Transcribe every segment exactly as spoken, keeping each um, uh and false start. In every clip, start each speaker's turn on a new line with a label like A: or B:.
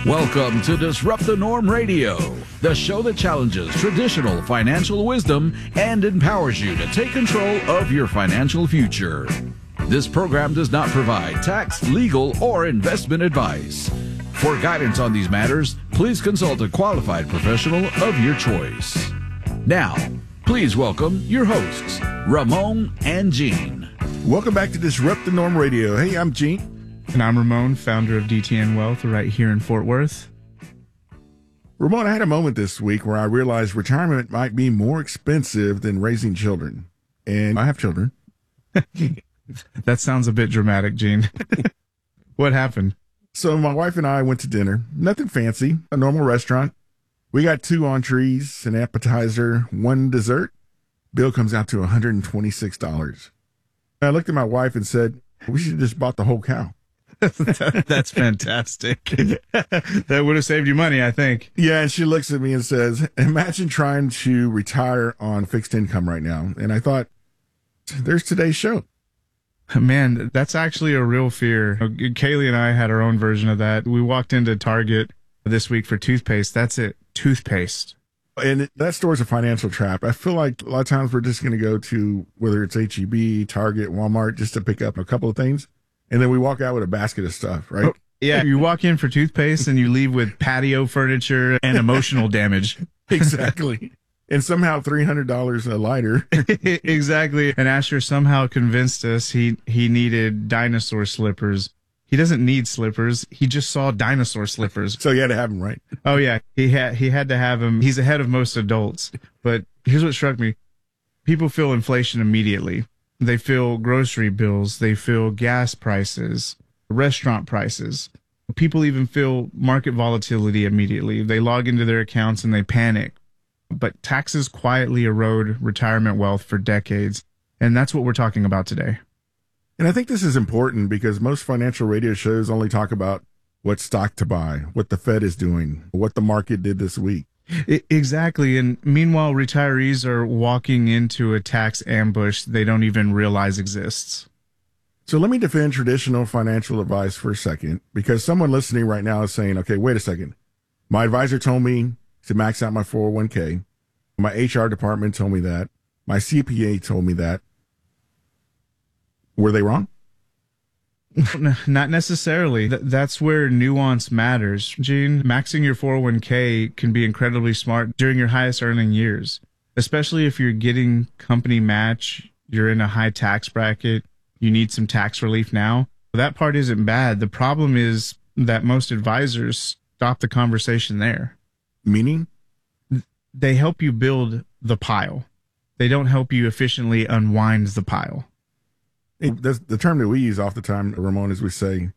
A: Welcome to Disrupt the Norm Radio, the show that challenges traditional financial wisdom and empowers you to take control of your financial future. This program does not provide tax, legal, or investment advice. For guidance on these matters, please consult a qualified professional of your choice. Now, please welcome your hosts, Ramon and Gene.
B: Welcome back to Disrupt the Norm Radio. Hey, I'm Gene.
C: And I'm Ramon, founder of D T N Wealth right here in Fort Worth.
B: Ramon, I had a moment this week where I realized retirement might be more expensive than raising children. And I have children.
C: That sounds a bit dramatic, Gene. What happened?
B: So my wife and I went to dinner. Nothing fancy, a normal restaurant. We got two entrees, an appetizer, one dessert. Bill comes out to one hundred twenty-six dollars. I looked at my wife and said, we should have just bought the whole cow.
C: That's fantastic. That would have saved you money, I think.
B: Yeah, and she looks at me and says, imagine trying to retire on fixed income right now. And I thought, there's today's show.
C: Man, that's actually a real fear. Kaylee and I had our own version of that. We walked into Target this week for toothpaste. That's it, toothpaste.
B: And that store's a financial trap. I feel like a lot of times we're just going to go to, whether it's H E B, Target, Walmart, just to pick up a couple of things. And then we walk out with a basket of stuff, right?
C: Oh, yeah, you walk in for toothpaste and you leave with patio furniture and emotional damage.
B: Exactly. And somehow three hundred dollars a lighter.
C: Exactly. And Asher somehow convinced us he, he needed dinosaur slippers. He doesn't need slippers. He just saw dinosaur slippers.
B: So you had to have them, right?
C: Oh, yeah. He had, he had to have them. He's ahead of most adults. But here's what struck me. People feel inflation immediately. They feel grocery bills. They feel gas prices, restaurant prices. People even feel market volatility immediately. They log into their accounts and they panic. But taxes quietly erode retirement wealth for decades. And that's what we're talking about today.
B: And I think this is important because most financial radio shows only talk about what stock to buy, what the Fed is doing, what the market did this week.
C: Exactly. And meanwhile, retirees are walking into a tax ambush they don't even realize exists.
B: So let me defend traditional financial advice for a second, because someone listening right now is saying, okay, wait a second. My advisor told me to max out my four oh one k. My H R department told me that. My C P A told me that. Were they wrong?
C: Not necessarily. Th- that's where nuance matters. Gene, maxing your four oh one k can be incredibly smart during your highest earning years, especially if you're getting company match, you're in a high tax bracket, you need some tax relief now. That part isn't bad. The problem is that most advisors stop the conversation there.
B: Meaning?
C: They help you build the pile. They don't help you efficiently unwind the pile.
B: It, that's the term that we use off the time, Ramon, is we say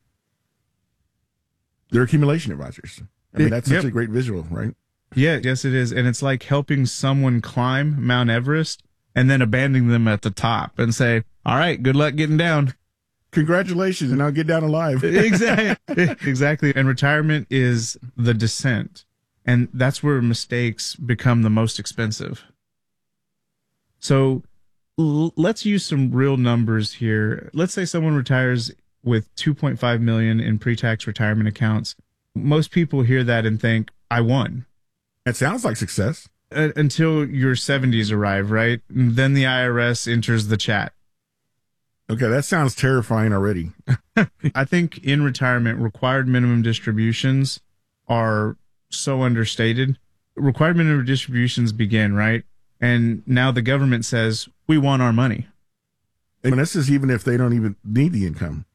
B: they're accumulation advisors. I mean, that's such yep. a great visual, right?
C: Yeah, yes, it is. And it's like helping someone climb Mount Everest and then abandoning them at the top and say, all right, good luck getting down.
B: Congratulations, and I'll get down alive.
C: Exactly. Exactly. And retirement is the descent. And that's where mistakes become the most expensive. So let's use some real numbers here. Let's say someone retires with two point five million dollars in pre-tax retirement accounts. Most people hear that and think, I won.
B: That sounds like success.
C: Uh, until your seventies arrive, right? And then the I R S enters the chat.
B: Okay, that sounds terrifying already.
C: I think in retirement, required minimum distributions are so understated. Required minimum distributions begin, right? And now the government says, we want our money.
B: And this is even if they don't even need the income.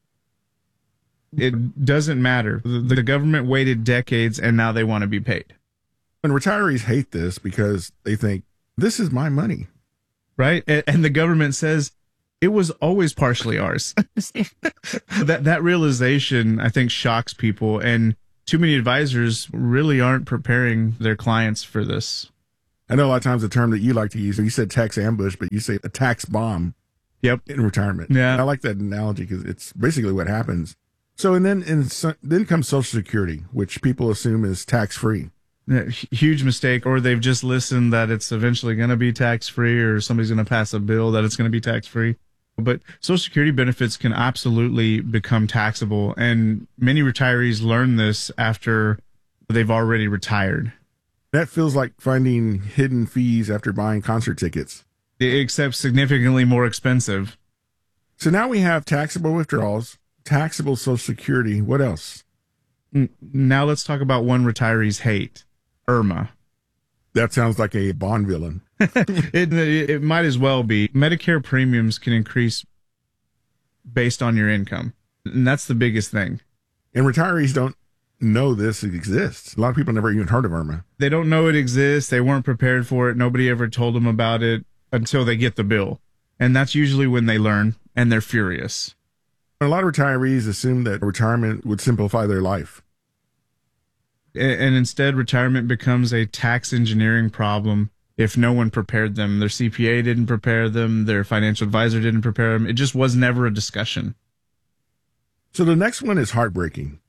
C: It doesn't matter. The, the government waited decades and now they want to be paid.
B: And retirees hate this because they think, this is my money.
C: Right? And, and the government says, it was always partially ours. that that realization, I think, shocks people. And too many advisors really aren't preparing their clients for this.
B: I know a lot of times the term that you like to use, you said tax ambush, but you say a tax bomb.
C: Yep.
B: In retirement.
C: Yeah.
B: And I like that analogy because it's basically what happens. So, and then, and so, then comes Social Security, which people assume is tax-free.
C: Yeah, huge mistake. Or they've just listened that it's eventually going to be tax-free, or somebody's going to pass a bill that it's going to be tax-free. But Social Security benefits can absolutely become taxable. And many retirees learn this after they've already retired.
B: That feels like finding hidden fees after buying concert tickets.
C: Except significantly more expensive.
B: So now we have taxable withdrawals, taxable Social Security. What else?
C: Now let's talk about one retirees hate, IRMAA.
B: That sounds like a Bond villain.
C: it, it might as well be. Medicare premiums can increase based on your income. And that's the biggest thing.
B: And retirees don't know this exists. A lot of people never even heard of IRMAA. They
C: don't know it exists. They weren't prepared for it. Nobody ever told them about it until they get the bill. And that's usually when they learn, and they're furious.
B: A lot of retirees assume that retirement would simplify their life.
C: And instead, retirement becomes a tax engineering problem if no one prepared them. Their C P A didn't prepare them. Their financial advisor didn't prepare them. It just was never a discussion.
B: So the next one is heartbreaking.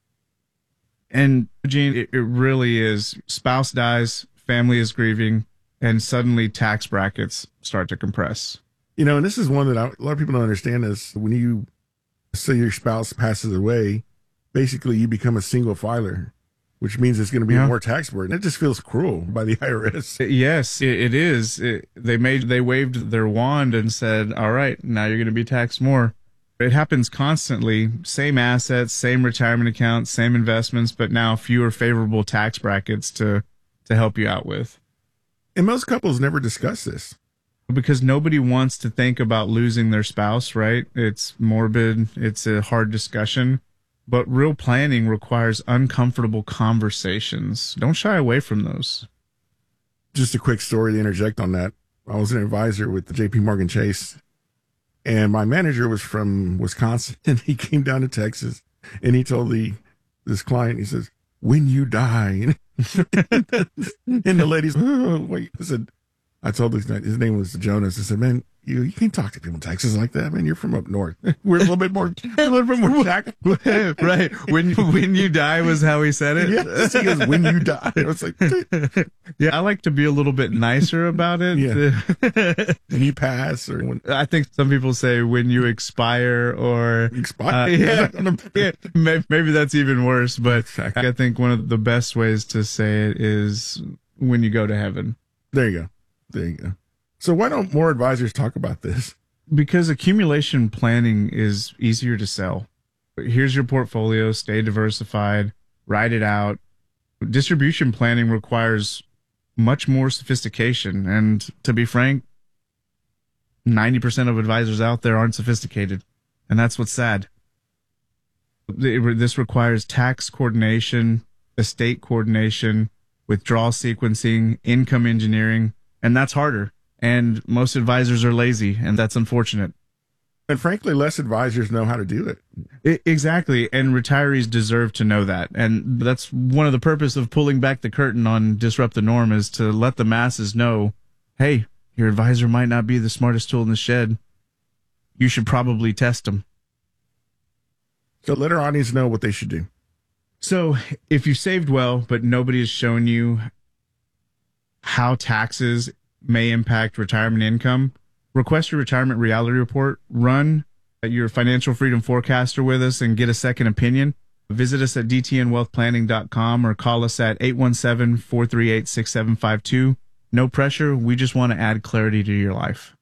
C: And, Gene, it, it really is. Spouse dies, family is grieving, and suddenly tax brackets start to compress.
B: You know, and this is one that I, a lot of people don't understand is when you say your spouse passes away, basically you become a single filer, which means it's going to be yeah. more tax burden. It just feels cruel by the I R S.
C: Yes, it, it is. It, they made they waved their wand and said, all right, now you're going to be taxed more. It happens constantly. Same assets, same retirement accounts, same investments, but now fewer favorable tax brackets to, to help you out with.
B: And most couples never discuss this.
C: Because nobody wants to think about losing their spouse, right? It's morbid. It's a hard discussion. But real planning requires uncomfortable conversations. Don't shy away from those.
B: Just a quick story to interject on that. I was an advisor with the J P Morgan Chase, and my manager was from Wisconsin, and he came down to Texas, and he told the this client, he says, when you die. And the ladies, oh, wait, I said, I told his, his name was Jonas. I said, man, you, you can't talk to people in Texas like that, man. You're from up north. We're a little bit more, a little bit more tax.
C: Right. When, when you die was how he said it.
B: Yes, he goes, when you die. I was like,
C: yeah, I like to be a little bit nicer about it.
B: Yeah. When you pass or when,
C: I think some people say when you expire or
B: expire.
C: Uh, yeah, yeah, maybe, maybe that's even worse, but I think one of the best ways to say it is when you go to heaven.
B: There you go. There you go. So why don't more advisors talk about this?
C: Because accumulation planning is easier to sell. Here's your portfolio, stay diversified, write it out. Distribution planning requires much more sophistication. And to be frank, ninety percent of advisors out there aren't sophisticated. And that's what's sad. This requires tax coordination, estate coordination, withdrawal sequencing, income engineering. And that's harder. And most advisors are lazy, and that's unfortunate.
B: And frankly, less advisors know how to do it.
C: it. Exactly. And retirees deserve to know that. And that's one of the purpose of pulling back the curtain on Disrupt the Norm is to let the masses know, hey, your advisor might not be the smartest tool in the shed. You should probably test them.
B: So let our audience know what they should do.
C: So if you saved well, but nobody has shown you how taxes may impact retirement income, request your retirement reality report, run your financial freedom forecaster with us and get a second opinion. Visit us at d t n wealth planning dot com or call us at eight one seven, four three eight, six seven five two. No pressure. We just want to add clarity to your life.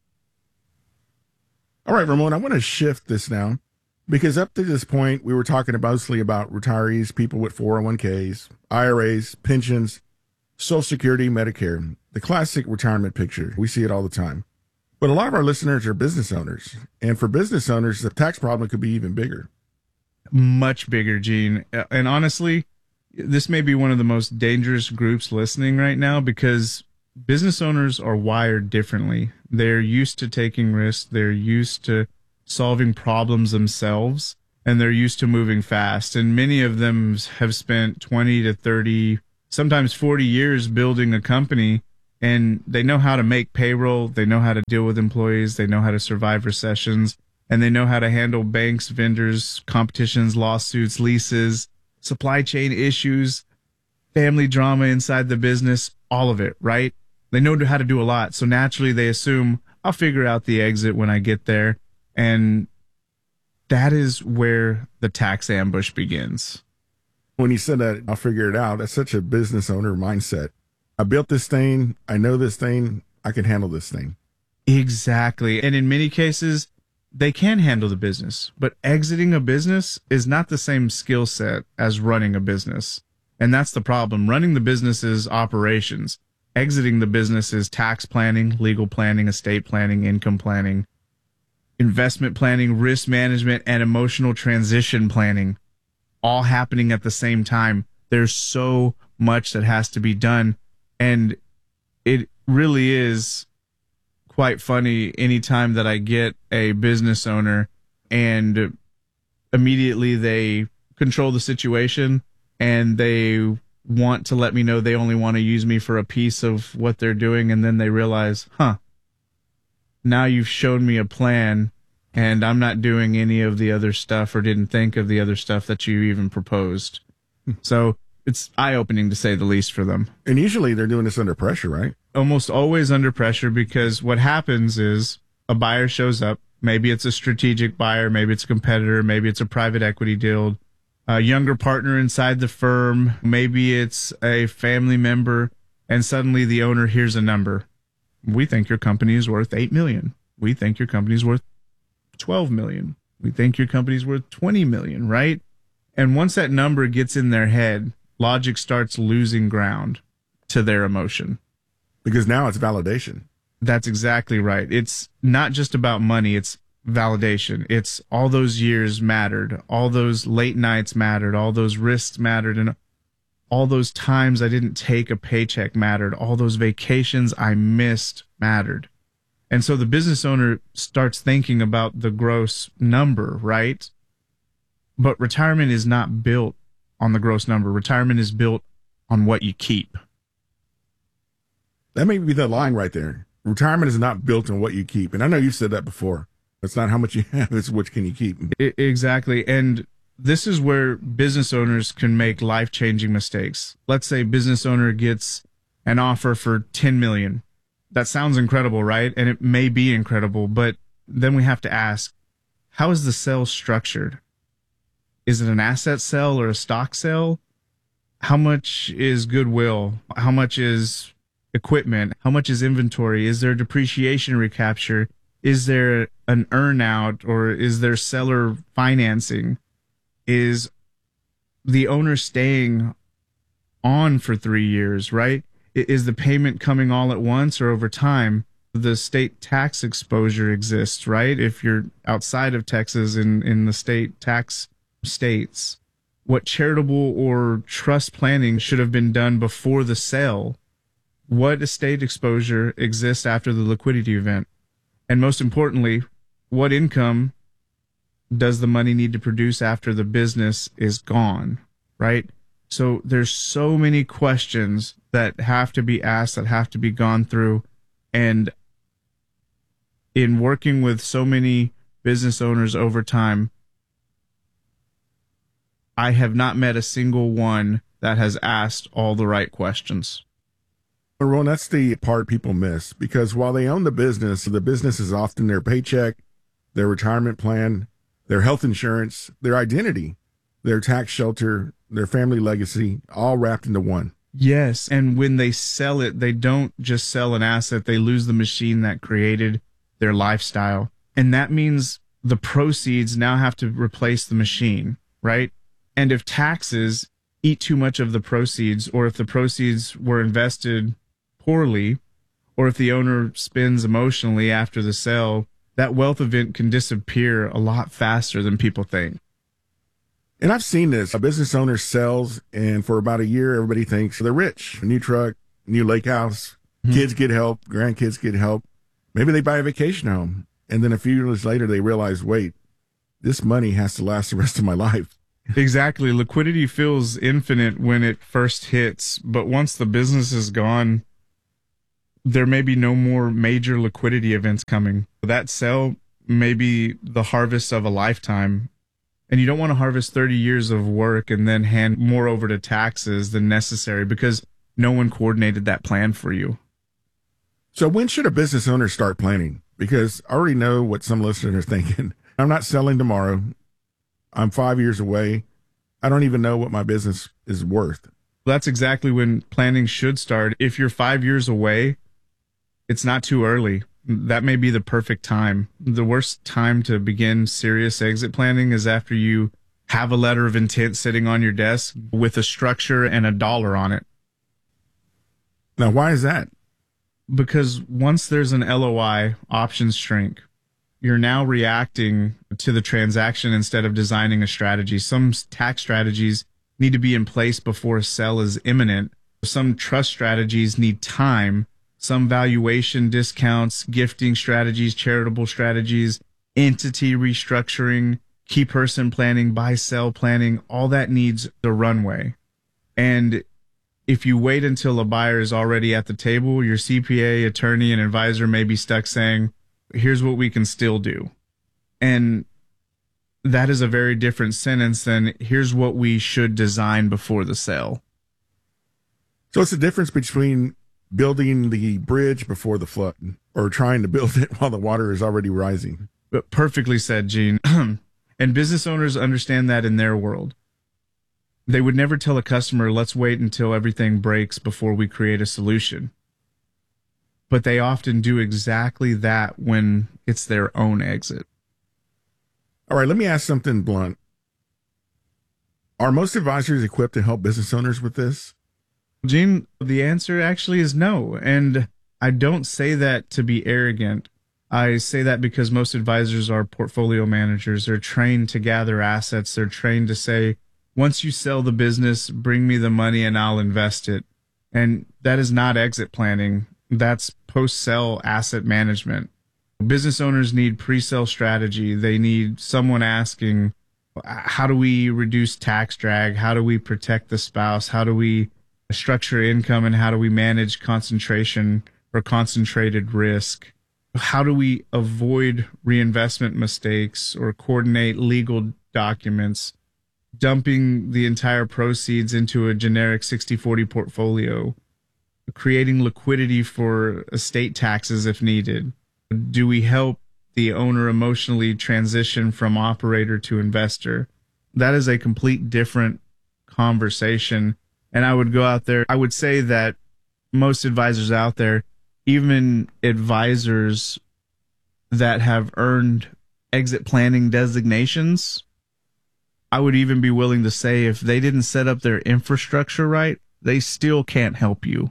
B: All right, Ramon, I want to shift this now because up to this point, we were talking mostly about retirees, people with four oh one k's, I R As, pensions, Social Security, Medicare, the classic retirement picture. We see it all the time. But a lot of our listeners are business owners. And for business owners, the tax problem could be even bigger.
C: Much bigger, Gene. And honestly, this may be one of the most dangerous groups listening right now because business owners are wired differently. They're used to taking risks. They're used to solving problems themselves. And they're used to moving fast. And many of them have spent twenty to thirty sometimes forty years building a company, and they know how to make payroll. They know how to deal with employees. They know how to survive recessions, and they know how to handle banks, vendors, competitions, lawsuits, leases, supply chain issues, family drama inside the business, all of it, right? They know how to do a lot. So naturally they assume I'll figure out the exit when I get there. And that is where the tax ambush begins.
B: When you said that, I'll figure it out, that's such a business owner mindset. I built this thing. I know this thing. I can handle this thing.
C: Exactly. And in many cases, they can handle the business, but exiting a business is not the same skill set as running a business. And that's the problem. Running the business is operations. Exiting the business is tax planning, legal planning, estate planning, income planning, investment planning, risk management, and emotional transition planning, all happening at the same time. There's so much that has to be done. And it really is quite funny anytime that I get a business owner and immediately they control the situation and they want to let me know they only want to use me for a piece of what they're doing. And then they realize, huh, now you've shown me a plan and I'm not doing any of the other stuff or didn't think of the other stuff that you even proposed. So it's eye-opening to say the least for them.
B: And usually they're doing this under pressure, right?
C: Almost always under pressure, because what happens is a buyer shows up. Maybe it's a strategic buyer, maybe it's a competitor, maybe it's a private equity deal, a younger partner inside the firm, maybe it's a family member, and suddenly the owner hears a number. We think your company is worth eight million dollars. We think your company is worth twelve million dollars. We think your company is worth twenty million dollars, right? And once that number gets in their head, logic starts losing ground to their emotion.
B: Because now it's validation.
C: That's exactly right. It's not just about money. It's validation. It's all those years mattered. All those late nights mattered. All those risks mattered. And all those times I didn't take a paycheck mattered. All those vacations I missed mattered. And so the business owner starts thinking about the gross number, right? But retirement is not built on the gross number. Retirement is built on what you keep.
B: That may be the line right there. Retirement is not built on what you keep. And I know you've said that before. It's not how much you have, it's what can you keep.
C: I- exactly. And this is where business owners can make life-changing mistakes. Let's say business owner gets an offer for ten million dollars. That sounds incredible, right? And it may be incredible, but then we have to ask, how is the sale structured? Is it an asset sale or a stock sale? How much is goodwill? How much is equipment? How much is inventory? Is there depreciation recapture? Is there an earnout, or is there seller financing? Is the owner staying on for three years, right? Is the payment coming all at once or over time? The state tax exposure exists, right? If you're outside of Texas in, in the state tax states, what charitable or trust planning should have been done before the sale? What estate exposure exists after the liquidity event? And most importantly, what income does the money need to produce after the business is gone, right? So there's so many questions that have to be asked, that have to be gone through. And in working with so many business owners over time, I have not met a single one that has asked all the right questions.
B: Ron, that's the part people miss, because while they own the business, the business is often their paycheck, their retirement plan, their health insurance, their identity, their tax shelter, their family legacy, all wrapped into one.
C: Yes. And when they sell it, they don't just sell an asset. They lose the machine that created their lifestyle. And that means the proceeds now have to replace the machine, right? And if taxes eat too much of the proceeds, or if the proceeds were invested poorly, or if the owner spends emotionally after the sale, that wealth event can disappear a lot faster than people think.
B: And I've seen this. A business owner sells, and for about a year, everybody thinks they're rich. A new truck, new lake house, mm-hmm. Kids get help, grandkids get help. Maybe they buy a vacation home. And then a few years later, they realize, wait, this money has to last the rest of my life.
C: Exactly. Liquidity feels infinite when it first hits, but once the business is gone, there may be no more major liquidity events coming. That sale may be the harvest of a lifetime. And you don't want to harvest thirty years of work and then hand more over to taxes than necessary because no one coordinated that plan for you.
B: So when should a business owner start planning? because I already know what some listeners are thinking. I'm not selling tomorrow. I'm five years away. I don't even know what my business is worth.
C: That's exactly when planning should start. If you're five years away, it's not too early. That may be the perfect time. The worst time to begin serious exit planning is after you have a letter of intent sitting on your desk with a structure and a dollar on it.
B: Now, why is that?
C: Because once there's an L O I, options shrink. You're now reacting to the transaction instead of designing a strategy. Some tax strategies need to be in place before a sell is imminent. Some trust strategies need time. Some valuation discounts, gifting strategies, charitable strategies, entity restructuring, key person planning, buy-sell planning, all that needs the runway. And if you wait until a buyer is already at the table, your C P A, attorney, and advisor may be stuck saying, here's what we can still do. And that is a very different sentence than here's what we should design before the sale.
B: So it's the difference between building the bridge before the flood or trying to build it while the water is already rising.
C: But perfectly said, Gene. And business owners understand that in their world. They would never tell a customer, let's wait until everything breaks before we create a solution. But they often do exactly that when it's their own exit.
B: All right, let me ask something blunt. Are most advisors equipped to help business owners with this?
C: Gene, the answer actually is no. And I don't say that to be arrogant. I say that because most advisors are portfolio managers. They're trained to gather assets. They're trained to say, once you sell the business, bring me the money and I'll invest it. And that is not exit planning. That's post-sell asset management. Business owners need pre-sale strategy. They need someone asking, how do we reduce tax drag? How do we protect the spouse? How do we structure income? And how do we manage concentration or concentrated risk? How do we avoid reinvestment mistakes or coordinate legal documents, dumping the entire proceeds into a generic sixty forty portfolio, creating liquidity for estate taxes if needed? Do we help the owner emotionally transition from operator to investor? That is a complete different conversation. And I would go out there, I would say that most advisors out there, even advisors that have earned exit planning designations, I would even be willing to say if they didn't set up their infrastructure right, they still can't help you.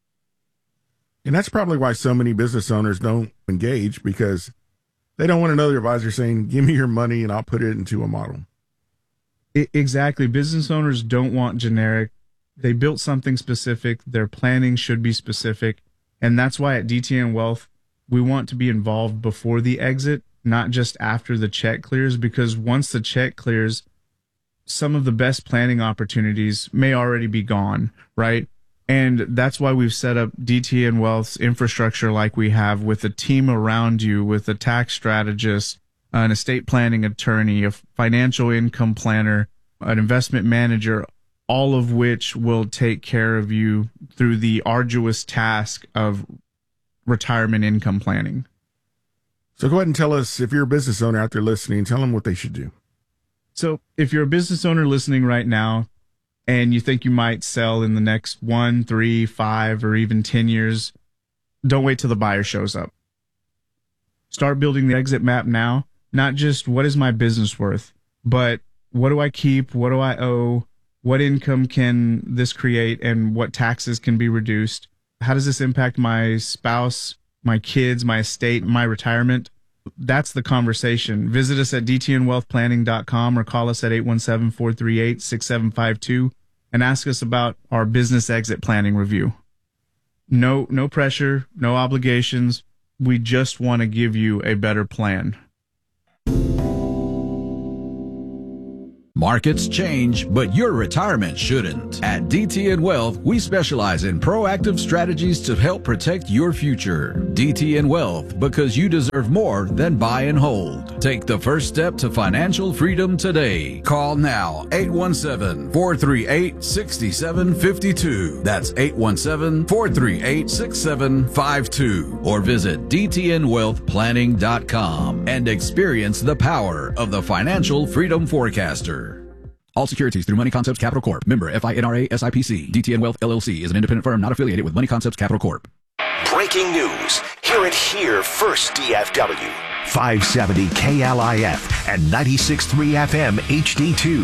B: And that's probably why so many business owners don't engage, because they don't want another advisor saying, give me your money and I'll put it into a model.
C: It, exactly. Business owners don't want generic. They built something specific. Their planning should be specific. And that's why at D T N Wealth, we want to be involved before the exit, not just after the check clears, because once the check clears, some of the best planning opportunities may already be gone, right? And that's why we've set up D T N Wealth's infrastructure like we have, with a team around you, with a tax strategist, an estate planning attorney, a financial income planner, an investment manager, all of which will take care of you through the arduous task of retirement income planning.
B: So go ahead and tell us, if you're a business owner out there listening, tell them what they should do.
C: So if you're a business owner listening right now and you think you might sell in the next one, three, five, or even ten years, don't wait till the buyer shows up. Start building the exit map now. Not just what is my business worth, but what do I keep? What do I owe? What income can this create, and what taxes can be reduced? How does this impact my spouse, my kids, my estate, my retirement? That's the conversation. Visit us at d t n wealth planning dot com or call us at eight one seven, four three eight, six seven five two and ask us about our business exit planning review. No, no pressure, no obligations. We just want to give you a better plan.
A: Markets change, but your retirement shouldn't. At D T N Wealth, we specialize in proactive strategies to help protect your future. D T N Wealth, because you deserve more than buy and hold. Take the first step to financial freedom today. Call now, eight one seven, four three eight, six seven five two. That's eight one seven, four three eight, six seven five two. Or visit D T N wealth planning dot com and experience the power of the Financial Freedom Forecaster. All securities through Money Concepts Capital Corp. Member F I N R A S I P C. D T N Wealth L L C is an independent firm not affiliated with Money Concepts Capital Corp.
D: Breaking news. Hear it here first, D F W. five seventy K L I F and ninety-six point three F M H D two.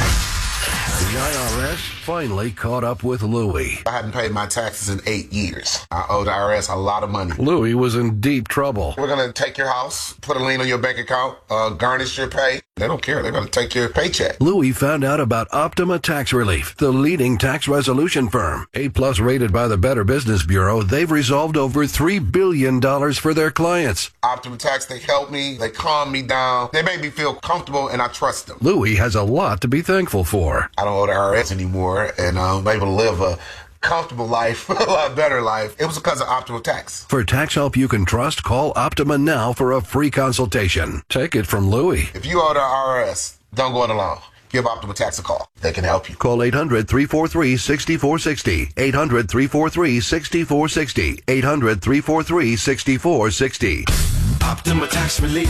E: The I R S finally caught up with Louie.
F: I hadn't paid my taxes in eight years. I owe the I R S a lot of money.
E: Louie was in deep trouble.
F: We're going to take your house, put a lien on your bank account, uh, garnish your pay. They don't care. They're going to take your paycheck.
E: Louie found out about Optima Tax Relief, the leading tax resolution firm. A-plus rated by the Better Business Bureau, they've resolved over three billion dollars for their clients.
F: Optima Tax, they help me. They calm me down. They make me feel comfortable, and I trust them.
E: Louie has a lot to be thankful for.
F: I don't owe the I R S anymore, and I'm able to live a comfortable life, a lot better life. It was because of Optima Tax.
E: For tax help you can trust, call Optima now for a free consultation. Take it from Louie.
F: If you owe the I R S, don't go it alone. Give Optima Tax a call. They can help you.
E: Call eight hundred, three four three, six four six zero. eight hundred, three four three, six four six zero. eight hundred, three four three, six four six zero.
D: Optima Tax Relief.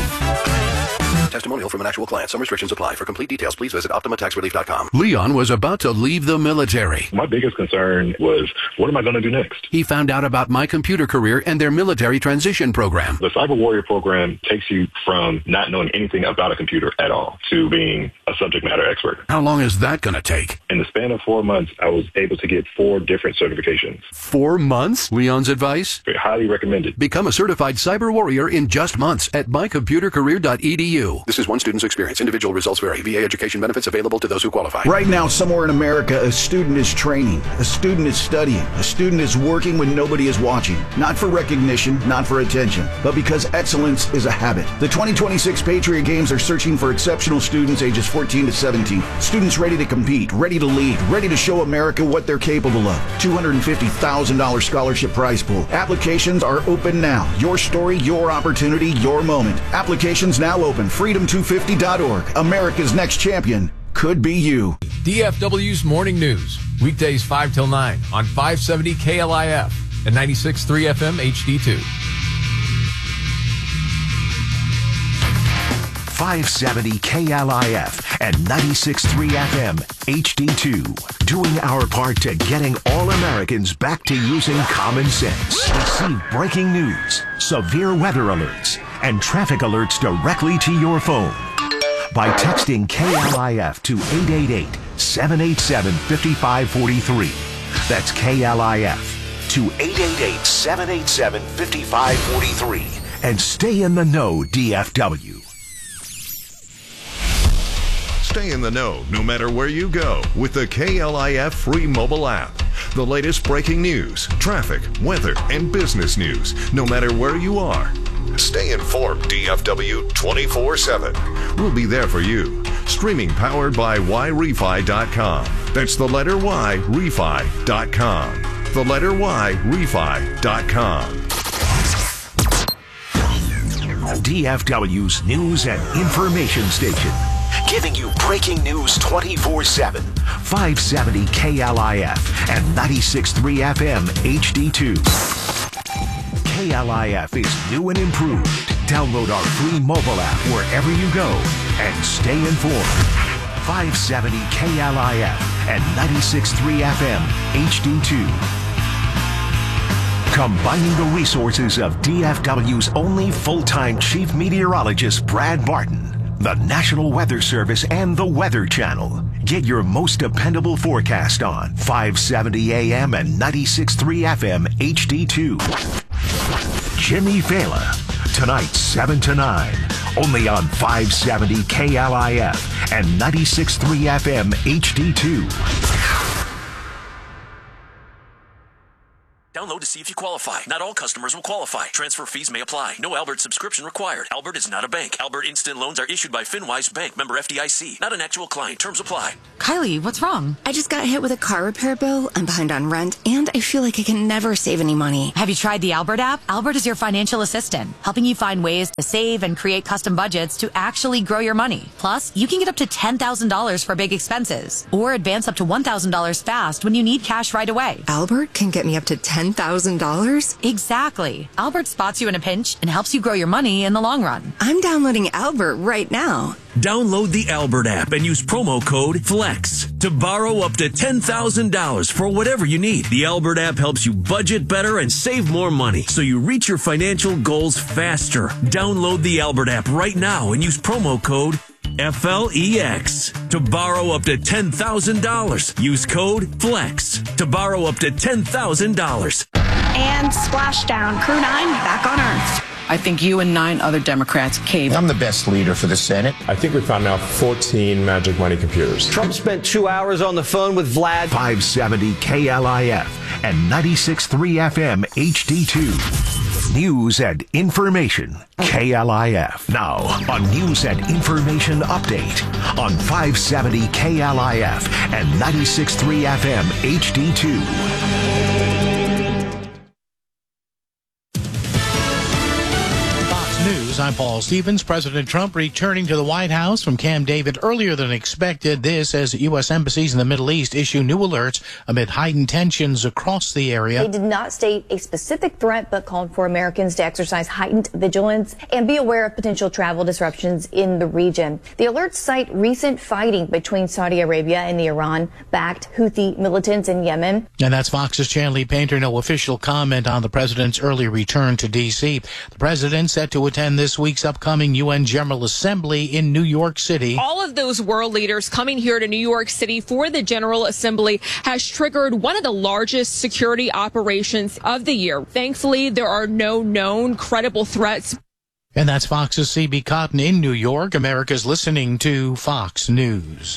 E: Testimonial from an actual client. Some restrictions apply. For complete details, please visit optima tax relief dot com. Leon was about to leave the military.
G: My biggest concern was, what am I going to do next?
E: He found out about My Computer Career and their military transition program.
G: The Cyber Warrior program takes you from not knowing anything about a computer at all to being a subject matter expert.
E: How long is that going to take?
G: In the span of four months, I was able to get four different certifications.
E: Four months? Leon's advice?
G: Very highly recommended.
E: Become a certified cyber warrior in just months at my computer career dot e d u. This is one student's experience. Individual results vary. V A education benefits available to those who qualify.
H: Right now, somewhere in America, a student is training, a student is studying, a student is working when nobody is watching. Not for recognition, not for attention, but because excellence is a habit. The twenty twenty-six Patriot Games are searching for exceptional students ages fourteen to seventeen. Students ready to compete, ready to lead, ready to show America what they're capable of. two hundred fifty thousand dollars scholarship prize pool. Applications are open now. Your story, your opportunity, your moment. Applications now open. freedom two fifty dot org. America's next champion could be you.
I: D F W's Morning News, weekdays five till nine on five seventy K L I F and ninety-six point three F M H D two.
D: five seventy K L I F and ninety-six point three F M H D two. Doing our part to getting all Americans back to using common sense. Receive breaking news, severe weather alerts, and traffic alerts directly to your phone by texting K L I F to eight eight eight, seven eight seven, five five four three. That's K L I F to eight eight eight, seven eight seven, five five four three. And stay in the know, D F W.
J: Stay in the know no matter where you go with the K L I F free mobile app. The latest breaking news, traffic, weather, and business news, no matter where you are. Stay informed, D F W twenty-four seven. We'll be there for you. Streaming powered by Y Refi dot com. That's the letter Y, Refi dot com. The letter Y, Refi dot com.
D: D F W's news and information station. Giving you breaking news twenty-four seven. five seventy K L I F and ninety-six point three F M H D two. K L I F is new and improved. Download our free mobile app wherever you go and stay informed. five seventy K L I F and ninety-six point three F M H D two. Combining the resources of D F W's only full-time chief meteorologist, Brad Barton, the National Weather Service, and the Weather Channel. Get your most dependable forecast on five seventy A M and ninety-six point three F M H D two. Jimmy Vela, tonight seven to nine, only on five seventy K L I F and ninety-six point three F M H D two. Download
K: to see if you qualify. Not all customers will qualify. Transfer fees may apply. No Albert subscription required. Albert is not a bank. Albert Instant Loans are issued by FinWise Bank, member F D I C. Not an actual client. Terms apply.
L: Kylie, what's wrong? I just got hit with a car repair bill. I'm behind on rent, and I feel like I can never save any money.
M: Have you tried the Albert app? Albert is your financial assistant, helping you find ways to save and create custom budgets to actually grow your money. Plus, you can get up to ten thousand dollars for big expenses, or advance up to one thousand dollars fast when you need cash right away.
L: Albert can get me up to ten thousand dollars?
M: Exactly. Albert spots you in a pinch and helps you grow your money in the long run.
L: I'm downloading Albert right now.
N: Download the Albert app and use promo code FLEX to borrow up to ten thousand dollars for whatever you need. The Albert app helps you budget better and save more money so you reach your financial goals faster. Download the Albert app right now and use promo code F L E X to borrow up to ten thousand dollars. Use code FLEX to borrow up to ten thousand dollars.
O: And splashdown. Crew nine back on Earth.
P: I think you and nine other Democrats caved.
Q: I'm the best leader for the Senate.
R: I think we found now fourteen magic money computers.
S: Trump spent two hours on the phone with Vlad.
D: five seventy K L I F and ninety-six point three F M H D two. News and information. K L I F. Now, on News and Information Update on five seventy K L I F and ninety-six point three F M H D two.
T: News. I'm Paul Stevens. President Trump returning to the White House from Camp David earlier than expected. This as U S embassies in the Middle East issue new alerts amid heightened tensions across the area.
U: They did not state a specific threat, but called for Americans to exercise heightened vigilance and be aware of potential travel disruptions in the region. The alerts cite recent fighting between Saudi Arabia and the Iran-backed Houthi militants in Yemen.
T: And that's Fox's Chanley Painter. No official comment on the president's early return to D C. The president set to attend this week's upcoming U N General Assembly in New York City.
V: All of those world leaders coming here to New York City for the General Assembly has triggered one of the largest security operations of the year. Thankfully, there are no known credible threats.
T: And that's Fox's C B Cotton in New York. America's listening to Fox News.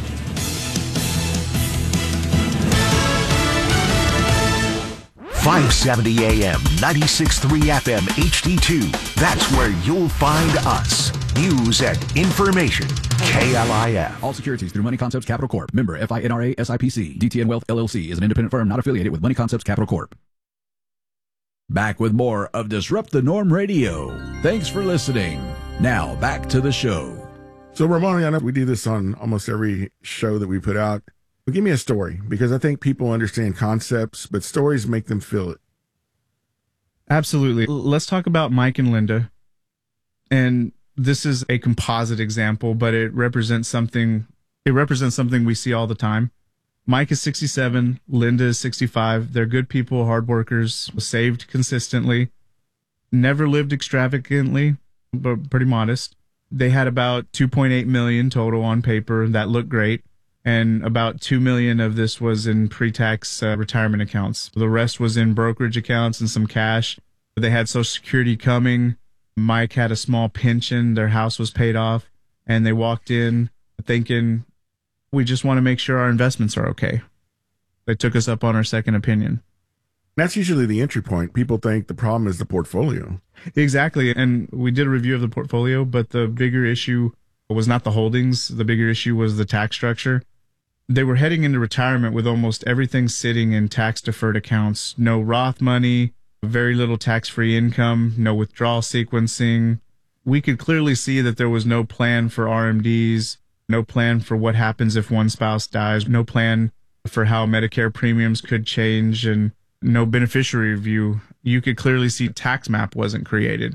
D: five seventy A M, ninety-six point three F M H D two. That's where you'll find us. News and information. K L I F.
A: All securities through Money Concepts Capital Corp. Member F I N R A S I P C. D T N Wealth L L C is an independent firm not affiliated with Money Concepts Capital Corp. Back with more of Disrupt the Norm Radio. Thanks for listening. Now back to the show.
B: So Ramon, I know we do this on almost every show that we put out. But give me a story, because I think people understand concepts, but stories make them feel it.
C: Absolutely. Let's talk about Mike and Linda. And this is a composite example, but it represents something. It represents something we see all the time. Mike is sixty-seven. Linda is sixty-five. They're good people, hard workers, saved consistently, never lived extravagantly, but pretty modest. They had about two point eight million total on paper. That looked great. And about two million of this was in pre-tax uh, retirement accounts. The rest was in brokerage accounts and some cash. They had Social Security coming. Mike had a small pension. Their house was paid off. And they walked in thinking, we just want to make sure our investments are okay. They took us up on our second opinion.
B: That's usually the entry point. People think the problem is the portfolio.
C: Exactly. And we did a review of the portfolio, but the bigger issue was not the holdings. The bigger issue was the tax structure. They were heading into retirement with almost everything sitting in tax-deferred accounts. No Roth money, very little tax-free income, no withdrawal sequencing. We could clearly see that there was no plan for R M Ds, no plan for what happens if one spouse dies, no plan for how Medicare premiums could change, and no beneficiary review. You could clearly see tax map wasn't created.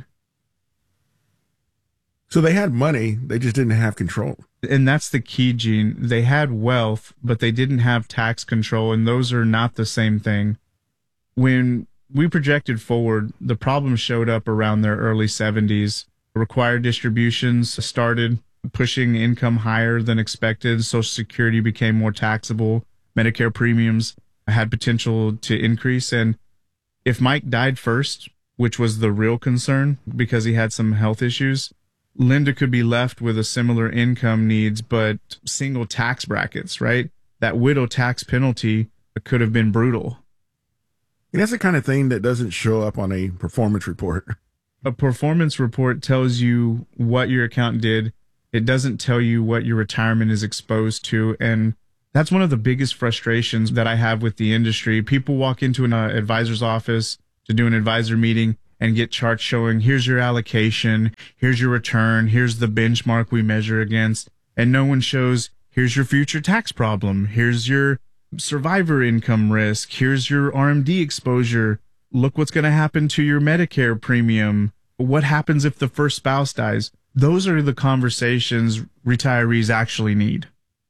B: So they had money, they just didn't have control.
C: And that's the key, Gene. They had wealth, but they didn't have tax control, and those are not the same thing. When we projected forward, the problem showed up around their early seventies. Required distributions started pushing income higher than expected. Social Security became more taxable. Medicare premiums had potential to increase. And if Mike died first, which was the real concern because he had some health issues, Linda could be left with a similar income needs, but single tax brackets, right? That widow tax penalty could have been brutal.
B: And that's the kind of thing that doesn't show up on a performance report.
C: A performance report tells you what your account did. It doesn't tell you what your retirement is exposed to. And that's one of the biggest frustrations that I have with the industry. People walk into an uh, advisor's office to do an advisor meeting and get charts showing, here's your allocation, here's your return, here's the benchmark we measure against. And no one shows, here's your future tax problem, here's your survivor income risk, here's your R M D exposure, look what's going to happen to your Medicare premium, what happens if the first spouse dies. Those are the conversations retirees actually need.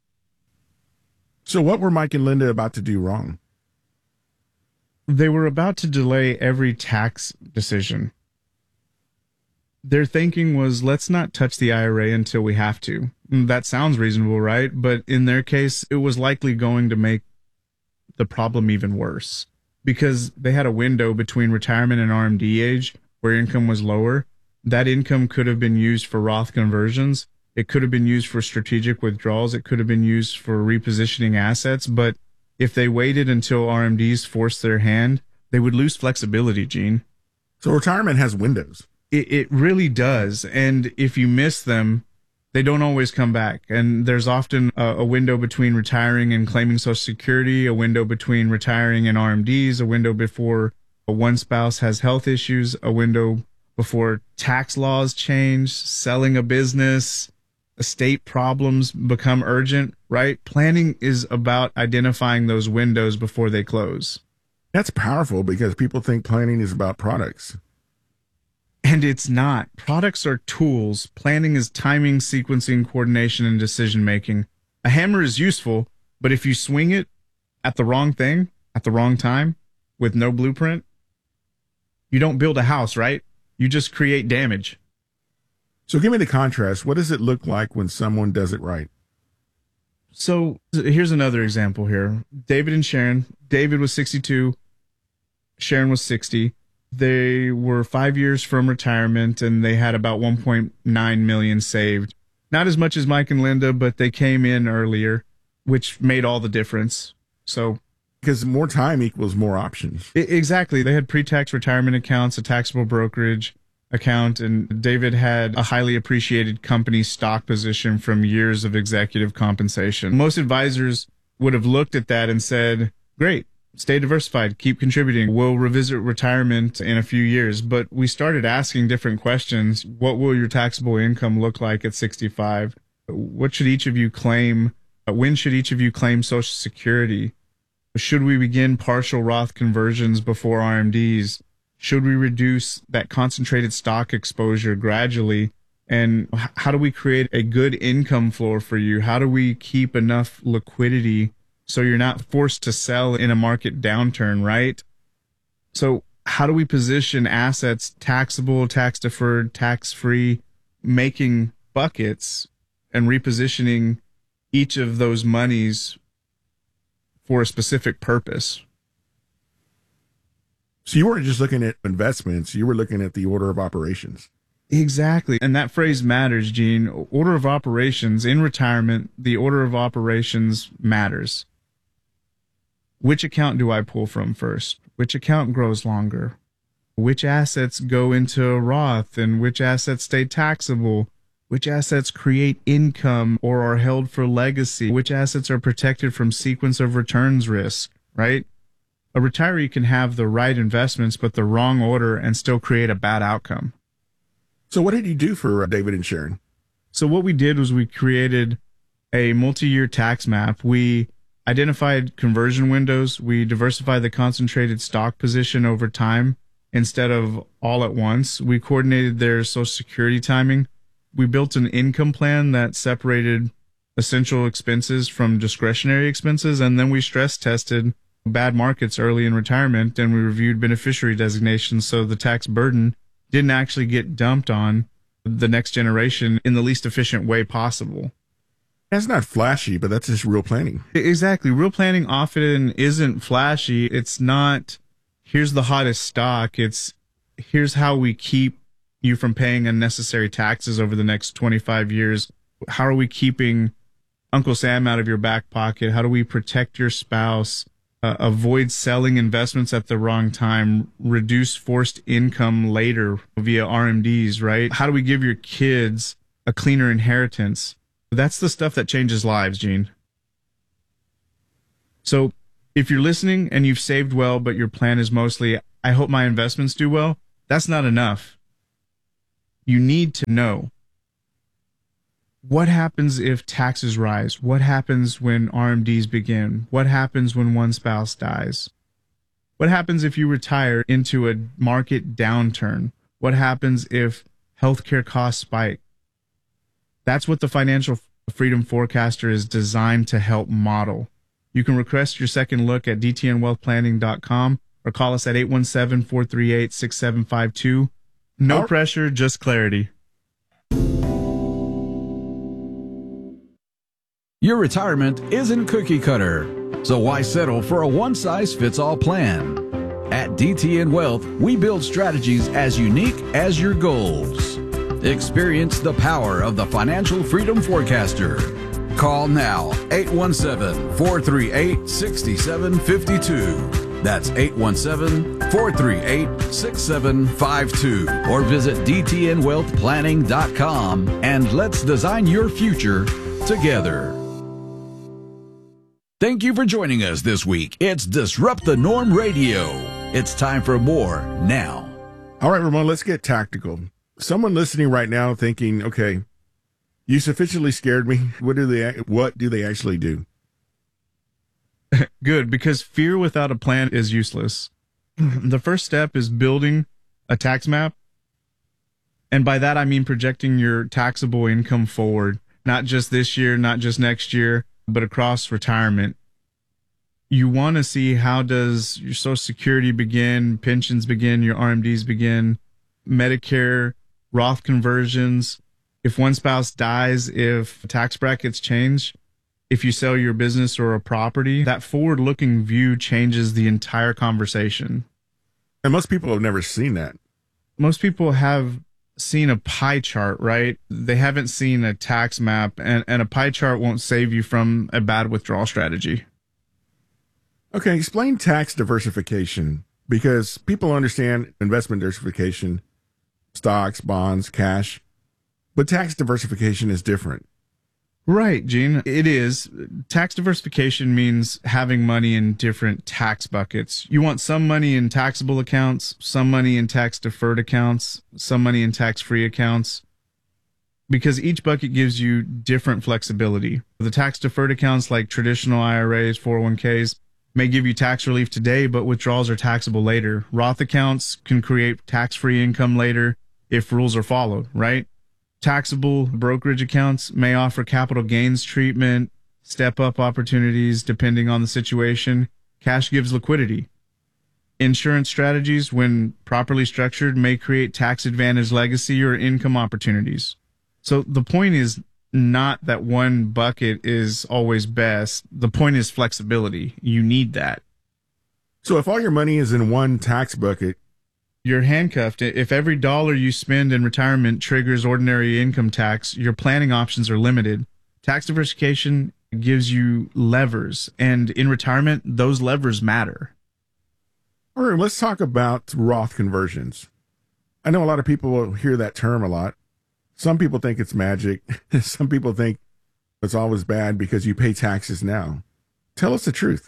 B: So what were Mike and Linda about to do wrong?
C: They were about to delay every tax decision. Their thinking was, let's not touch the I R A until we have to. That sounds reasonable, right? But in their case, it was likely going to make the problem even worse because they had a window between retirement and R M D age where income was lower. That income could have been used for Roth conversions. It could have been used for strategic withdrawals. It could have been used for repositioning assets. But if they waited until R M Ds forced their hand, they would lose flexibility, Gene.
B: So retirement has windows.
C: It, it really does. And if you miss them, they don't always come back. And there's often a, a window between retiring and claiming Social Security, a window between retiring and R M Ds, a window before one spouse has health issues, a window before tax laws change, selling a business, estate problems become urgent, right? Planning is about identifying those windows before they close.
B: That's powerful because people think planning is about products.
C: And it's not. Products are tools. Planning is timing, sequencing, coordination, and decision-making. A hammer is useful, but if you swing it at the wrong thing, at the wrong time, with no blueprint, you don't build a house, right? You just create damage.
B: So give me the contrast. What does it look like when someone does it right?
C: So here's another example here. David and Sharon. David was sixty-two. Sharon was sixty. They were five years from retirement, and they had about one point nine million dollars saved. Not as much as Mike and Linda, but they came in earlier, which made all the difference. So,
B: because more time equals more options.
C: Exactly. They had pre-tax retirement accounts, a taxable brokerage account, and David had a highly appreciated company stock position from years of executive compensation. Most advisors would have looked at that and said, great, stay diversified, keep contributing. We'll revisit retirement in a few years. But we started asking different questions. What will your taxable income look like at sixty-five? What should each of you claim? When should each of you claim Social Security? Should we begin partial Roth conversions before R M Ds? Should we reduce that concentrated stock exposure gradually? And how do we create a good income floor for you? How do we keep enough liquidity so you're not forced to sell in a market downturn, right? So how do we position assets taxable, tax-deferred, tax-free, making buckets and repositioning each of those monies for a specific purpose?
B: So you weren't just looking at investments, you were looking at the order of operations.
C: Exactly. And that phrase matters, Gene. Order of operations in retirement, the order of operations matters. Which account do I pull from first? Which account grows longer? Which assets go into a Roth and which assets stay taxable? Which assets create income or are held for legacy? Which assets are protected from sequence of returns risk, right? A retiree can have the right investments, but the wrong order and still create a bad outcome.
B: So what did you do for David and Sharon?
C: So what we did was we created a multi-year tax map. We identified conversion windows. We diversified the concentrated stock position over time instead of all at once. We coordinated their Social Security timing. We built an income plan that separated essential expenses from discretionary expenses, and then we stress tested bad markets early in retirement, and we reviewed beneficiary designations so the tax burden didn't actually get dumped on the next generation in the least efficient way possible.
B: That's not flashy, but that's just real planning.
C: Exactly. Real planning often isn't flashy. It's not, here's the hottest stock. It's, here's how we keep you from paying unnecessary taxes over the next twenty-five years. How are we keeping Uncle Sam out of your back pocket? How do we protect your spouse? uh, avoid selling investments at the wrong time, reduce forced income later via R M Ds, right? How do we give your kids a cleaner inheritance? That's the stuff that changes lives, Gene. So if you're listening and you've saved well, but your plan is mostly, I hope my investments do well, that's not enough. You need to know, what happens if taxes rise? What happens when R M Ds begin? What happens when one spouse dies? What happens if you retire into a market downturn? What happens if healthcare costs spike? That's what the Financial Freedom Forecaster is designed to help model. You can request your second look at d t n wealth planning dot com or call us at eight one seven, four three eight, six seven five two. No
B: Our-
C: pressure, just clarity.
A: Your retirement isn't cookie cutter, so why settle for a one-size-fits-all plan? At D T N Wealth, we build strategies as unique as your goals. Experience the power of the Financial Freedom Forecaster. Call now, eight one seven, four three eight, six seven five two. That's eight one seven, four three eight, six seven five two. Or visit d t n wealth planning dot com and let's design your future together. Thank you for joining us this week. It's Disrupt the Norm Radio. It's time for more now.
B: All right, Ramon, let's get tactical. Someone listening right now thinking, okay, you sufficiently scared me. What do they, what do they actually do?
C: Good, because fear without a plan is useless. The first step is building a tax map. And by that, I mean projecting your taxable income forward, not just this year, not just next year, but across retirement. You want to see, how does your Social Security begin, pensions begin, your R M Ds begin, Medicare, Roth conversions. If one spouse dies, if tax brackets change, if you sell your business or a property, that forward-looking view changes the entire conversation.
B: And most people have never seen that.
C: Most people have seen a pie chart, right? They haven't seen a tax map, and, and a pie chart won't save you from a bad withdrawal strategy.
B: Okay, explain tax diversification, because people understand investment diversification, stocks, bonds, cash, but tax diversification is different.
C: Right, Gene. It is. Tax diversification means having money in different tax buckets. You want some money in taxable accounts, some money in tax deferred accounts, some money in tax free accounts, because each bucket gives you different flexibility. The tax deferred accounts, like traditional I R As, four oh one k's, may give you tax relief today, but withdrawals are taxable later. Roth accounts can create tax free income later if rules are followed, right? Taxable brokerage accounts may offer capital gains treatment, step-up opportunities depending on the situation. Cash gives liquidity. Insurance strategies, when properly structured, may create tax-advantaged legacy or income opportunities. So the point is not that one bucket is always best. The point is flexibility. You need that.
B: So if all your money is in one tax bucket,
C: you're handcuffed. If every dollar you spend in retirement triggers ordinary income tax, your planning options are limited. Tax diversification gives you levers, and in retirement, those levers matter.
B: All right, let's talk about Roth conversions. I know a lot of people will hear that term a lot. Some people think it's magic. Some people think it's always bad because you pay taxes now. Tell us the truth.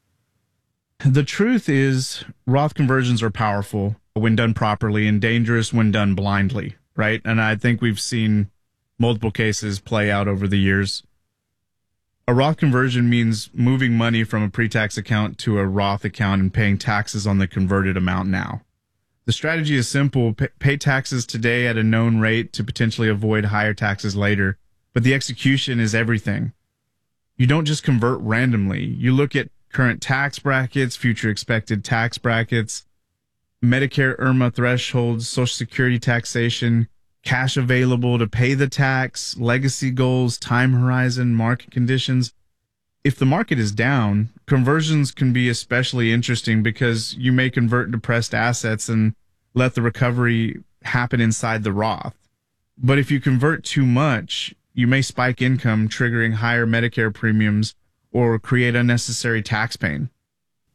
C: The truth is, Roth conversions are powerful when done properly and dangerous when done blindly, right? And I think we've seen multiple cases play out over the years. A Roth conversion means moving money from a pre-tax account to a Roth account and paying taxes on the converted amount now. The strategy is simple: pay taxes today at a known rate to potentially avoid higher taxes later. But the execution is everything. You don't just convert randomly. You look at current tax brackets, future expected tax brackets, Medicare I R M A thresholds, Social Security taxation, cash available to pay the tax, legacy goals, time horizon, market conditions. If the market is down, conversions can be especially interesting because you may convert depressed assets and let the recovery happen inside the Roth. But if you convert too much, you may spike income, triggering higher Medicare premiums or create unnecessary tax pain.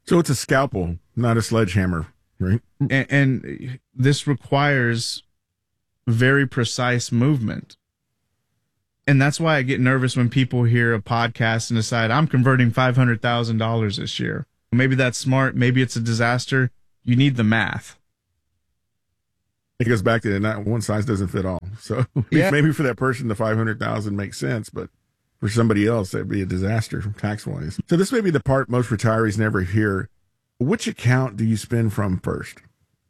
B: So it's a scalpel, not a sledgehammer, right?
C: And, and this requires very precise movement. And that's why I get nervous when people hear a podcast and decide, I'm converting five hundred thousand dollars this year. Maybe that's smart. Maybe it's a disaster. You need the math.
B: It goes back to not one size doesn't fit all. So yeah. Maybe for that person, the five hundred thousand makes sense, but for somebody else, that'd be a disaster tax wise. So this may be the part most retirees never hear. Which account do you spend from first?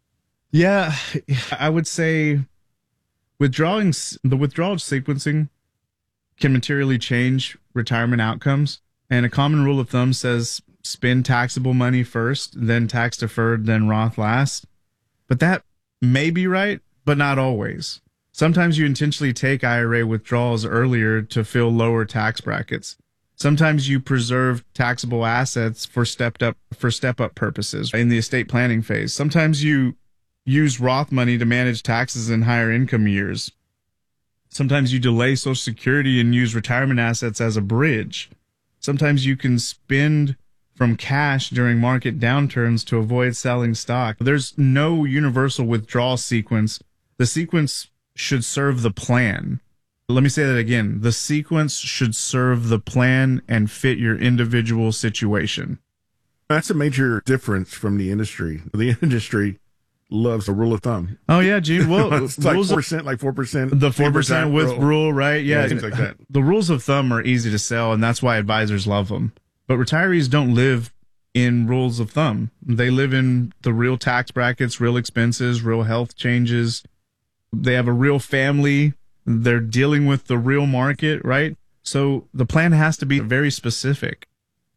C: Yeah, I would say withdrawing, the withdrawal sequencing can materially change retirement outcomes. And a common rule of thumb says spend taxable money first, then tax deferred, then Roth last. But that may be right, but not always. Sometimes you intentionally take I R A withdrawals earlier to fill lower tax brackets. Sometimes you preserve taxable assets for stepped up for step up purposes in the estate planning phase. Sometimes you use Roth money to manage taxes in higher income years. Sometimes you delay Social Security and use retirement assets as a bridge. Sometimes you can spend from cash during market downturns to avoid selling stock. There's no universal withdrawal sequence. The sequence should serve the plan. Let me say that again. The sequence should serve the plan and fit your individual situation.
B: That's a major difference from the industry. The industry loves a rule of thumb.
C: Oh yeah, Gene. Well,
B: it's like four percent, like four percent.
C: The four percent with rule. rule, right? Yeah,
B: yeah, things like that.
C: The rules of thumb are easy to sell, and that's why advisors love them. But retirees don't live in rules of thumb. They live in the real tax brackets, real expenses, real health changes. They have a real family. They're dealing with the real market, right? So the plan has to be very specific.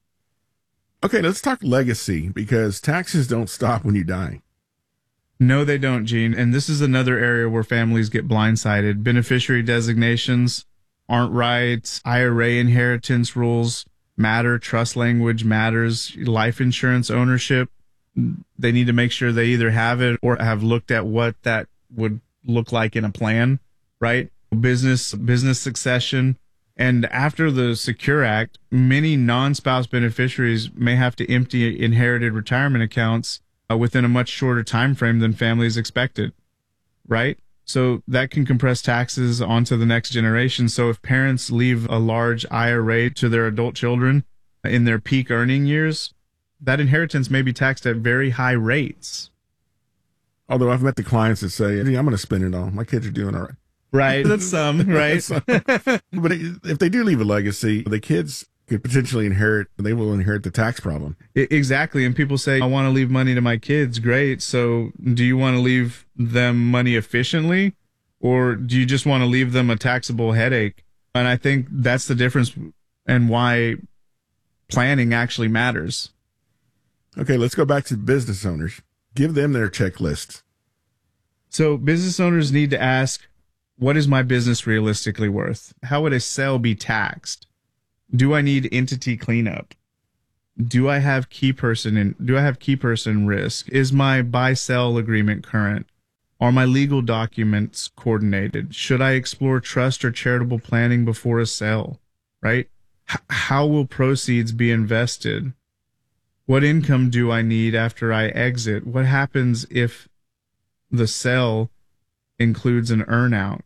B: Okay, let's talk legacy, because taxes don't stop when you die.
C: No, they don't, Gene. And this is another area where families get blindsided. Beneficiary designations aren't right. I R A inheritance rules matter. Trust language matters. Life insurance ownership, they need to make sure they either have it or have looked at what that would look like in a plan, right? Business, business succession. And after the Secure Act, many non-spouse beneficiaries may have to empty inherited retirement accounts uh, within a much shorter time frame than families expected, right? So that can compress taxes onto the next generation. So if parents leave a large I R A to their adult children in their peak earning years, that inheritance may be taxed at very high rates.
B: Although I've met the clients that say, I'm going to spend it all. My kids are doing all right.
C: Right. That's some, right?
B: But if they do leave a legacy, the kids could potentially inherit, they will inherit the tax problem.
C: Exactly. And people say, I want to leave money to my kids. Great. So do you want to leave them money efficiently, or do you just want to leave them a taxable headache? And I think that's the difference and why planning actually matters.
B: Okay, let's go back to business owners. Give them their checklists.
C: So business owners need to ask, what is my business realistically worth? How would a sale be taxed? Do I need entity cleanup? Do I have key person in, do I have key person risk? Is my buy sell agreement current? Are my legal documents coordinated? Should I explore trust or charitable planning before a sale? Right? H- how will proceeds be invested? What income do I need after I exit? What happens if the sale includes an earnout?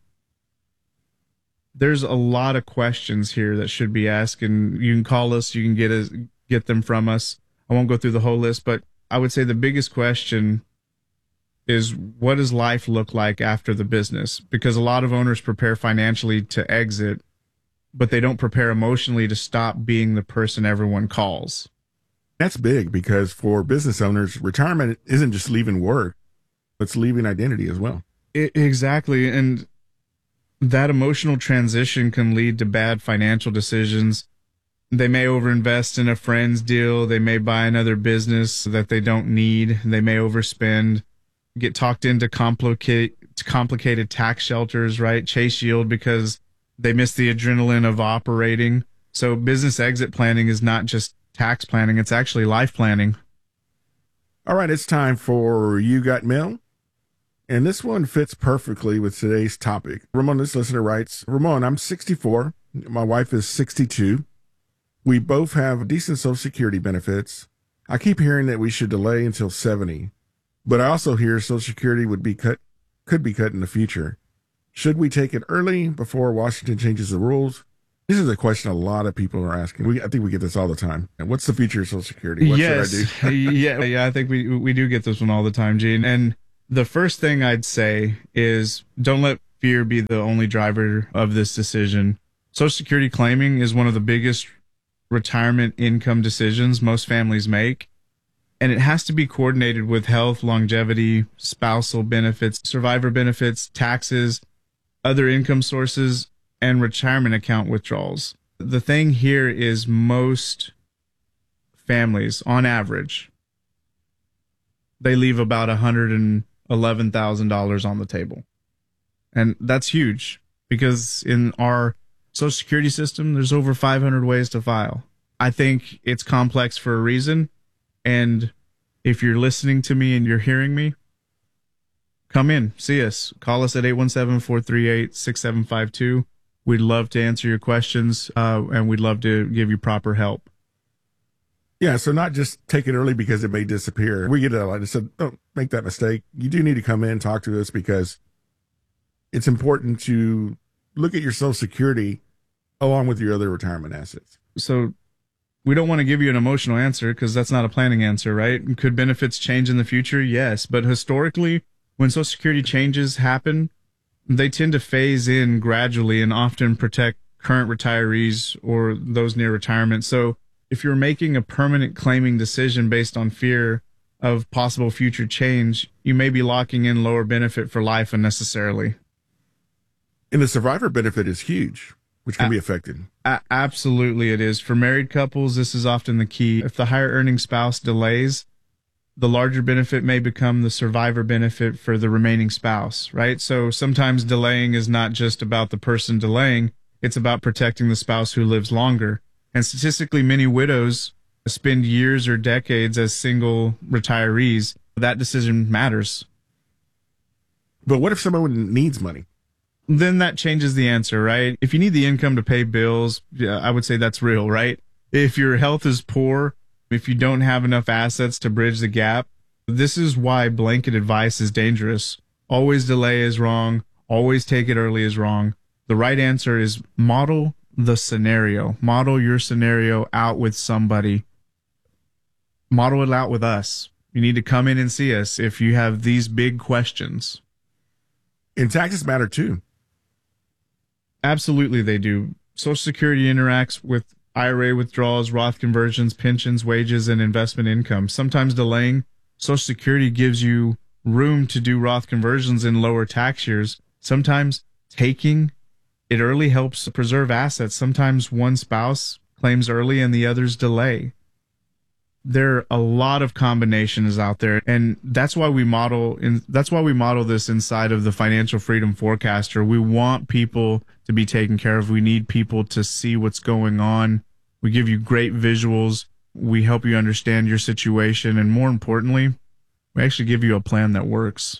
C: There's a lot of questions here that should be asked, and you can call us, you can get us, get them from us. I won't go through the whole list, but I would say the biggest question is, what does life look like after the business? Because a lot of owners prepare financially to exit, but they don't prepare emotionally to stop being the person everyone calls.
B: That's big, because for business owners, retirement isn't just leaving work, it's leaving identity as well.
C: It, exactly. And that emotional transition can lead to bad financial decisions. They may overinvest in a friend's deal. They may buy another business that they don't need. They may overspend, get talked into complicate, complicated tax shelters, right? Chase yield because they miss the adrenaline of operating. So business exit planning is not just tax planning. It's actually life planning.
B: All right. It's time for You Got Mail. And this one fits perfectly with today's topic. Ramon, this listener writes, Ramon, I'm sixty-four. My wife is sixty-two. We both have decent Social Security benefits. I keep hearing that we should delay until seventy, but I also hear Social Security would be cut, could be cut in the future. Should we take it early before Washington changes the rules? This is a question a lot of people are asking. We, I think we get this all the time. And what's the future of Social Security? What
C: yes.
B: should I do?
C: yeah, yeah, I think we we do get this one all the time, Gene. And the first thing I'd say is don't let fear be the only driver of this decision. Social Security claiming is one of the biggest retirement income decisions most families make, and it has to be coordinated with health, longevity, spousal benefits, survivor benefits, taxes, other income sources, and retirement account withdrawals. The thing here is most families, on average, they leave about one hundred eleven thousand dollars on the table. And that's huge because in our Social Security system, there's over five hundred ways to file. I think it's complex for a reason. And if you're listening to me and you're hearing me, come in, see us. Call us at eight one seven, four three eight, six seven five two. We'd love to answer your questions, uh, and we'd love to give you proper help.
B: Yeah, so not just take it early because it may disappear. We get it a lot. I said, don't make that mistake. You do need to come in and talk to us because it's important to look at your Social Security along with your other retirement assets.
C: So we don't want to give you an emotional answer because that's not a planning answer, right? Could benefits change in the future? Yes. But historically, when Social Security changes happen, they tend to phase in gradually and often protect current retirees or those near retirement. So if you're making a permanent claiming decision based on fear of possible future change, you may be locking in lower benefit for life unnecessarily.
B: And the survivor benefit is huge, which can a- be affected.
C: A- absolutely it is. For married couples, this is often the key. If the higher earning spouse delays, the larger benefit may become the survivor benefit for the remaining spouse, right? So sometimes delaying is not just about the person delaying, it's about protecting the spouse who lives longer. And statistically, many widows spend years or decades as single retirees. That decision matters.
B: But what if someone needs money?
C: Then that changes the answer, right? If you need the income to pay bills, yeah, I would say that's real, right? If your health is poor, if you don't have enough assets to bridge the gap, this is why blanket advice is dangerous. Always delay is wrong. Always take it early is wrong. The right answer is model the scenario. Model your scenario out with somebody. Model it out with us. You need to come in and see us if you have these big questions.
B: And taxes matter too.
C: Absolutely they do. Social Security interacts with I R A withdrawals, Roth conversions, pensions, wages, and investment income. Sometimes delaying Social Security gives you room to do Roth conversions in lower tax years. Sometimes taking it early helps preserve assets. Sometimes one spouse claims early and the others delay. There are a lot of combinations out there, and that's why we model in that's why we model this inside of the Financial Freedom Forecaster. We want people to be taken care of. We need people to see what's going on. We give you great visuals. We help you understand your situation, and more importantly, we actually give you a plan that works.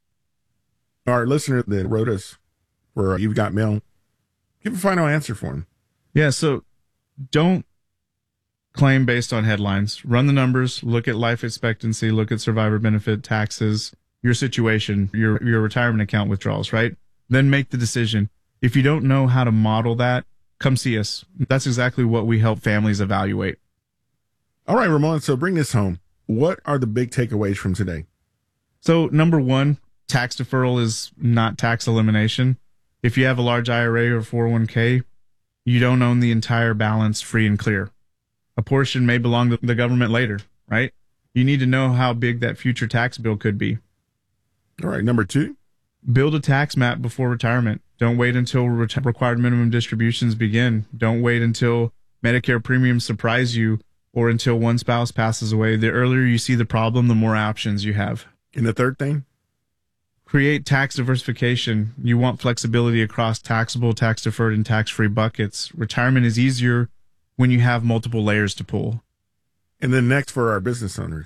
B: Our listener that wrote us for You've Got Mail, give a final answer for him.
C: Yeah, so don't claim based on headlines. Run the numbers, look at life expectancy, look at survivor benefit, taxes, your situation, your your retirement account withdrawals, right? Then make the decision. If you don't know how to model that, come see us. That's exactly what we help families evaluate.
B: All right, Ramon, so bring this home. What are the big takeaways from today?
C: So number one, tax deferral is not tax elimination. If you have a large I R A or four oh one k, you don't own the entire balance free and clear. A portion may belong to the government later, right? You need to know how big that future tax bill could be.
B: All right, number two.
C: Build a tax map before retirement. Don't wait until re- required minimum distributions begin. Don't wait until Medicare premiums surprise you or until one spouse passes away. The earlier you see the problem, the more options you have.
B: And the third thing?
C: Create tax diversification. You want flexibility across taxable, tax-deferred, and tax-free buckets. Retirement is easier when you have multiple layers to pull.
B: And then next for our business owners.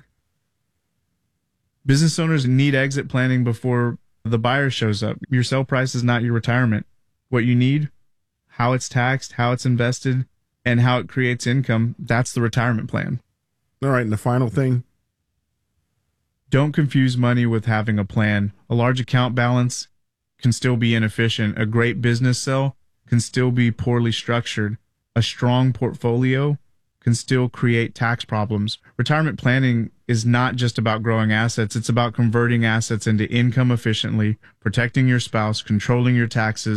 C: Business owners need exit planning before the buyer shows up. Your sell price is not your retirement. What you need, how it's taxed, how it's invested, and how it creates income, that's the retirement plan.
B: All right, and the final thing.
C: Don't confuse money with having a plan. A large account balance can still be inefficient. A great business sale can still be poorly structured. A strong portfolio can still create tax problems. Retirement planning is not just about growing assets. It's about converting assets into income efficiently, protecting your spouse, controlling your taxes,